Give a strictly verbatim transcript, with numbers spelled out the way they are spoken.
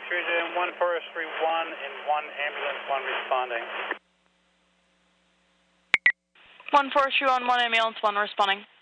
Region, one forestry one and one ambulance one responding. one forestry one, one ambulance one responding.